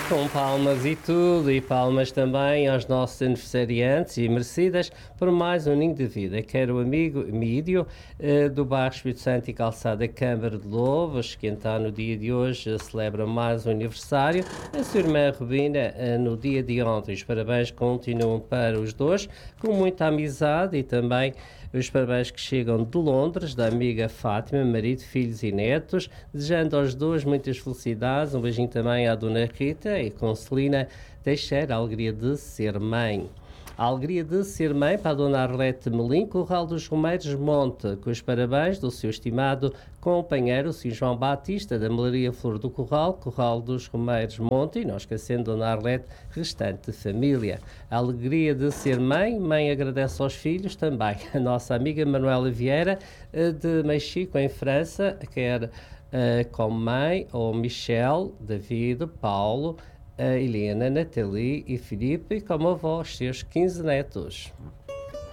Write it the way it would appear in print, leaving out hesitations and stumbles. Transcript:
Com palmas e tudo, e palmas também aos nossos aniversariantes e merecidas por mais um Ninho de Vida. Quero o amigo Mídio, do bairro Espírito Santo e Calçada Câmara de Louvos, que então no dia de hoje celebra mais um aniversário. A sua irmã Rubina, no dia de ontem. Os parabéns continuam para os dois, com muita amizade, e também os parabéns que chegam de Londres, da amiga Fátima, marido, filhos e netos, desejando aos dois muitas felicidades. Um beijinho também à dona Rita e Concelina Teixeira, a alegria de ser mãe. A alegria de ser mãe para a dona Arlete Melim, Corral dos Romeiros Monte, com os parabéns do seu estimado companheiro, o Sr. João Batista, da Melaria Flor do Corral, Corral dos Romeiros Monte, e não esquecendo dona Arlete, restante família. A alegria de ser mãe, mãe agradece aos filhos também. A nossa amiga Manuela Vieira, de Mexico, em França, quer como mãe ou Michel, David, Paulo, a Helena, Nathalie e Filipe, e como avó, os seus 15 netos.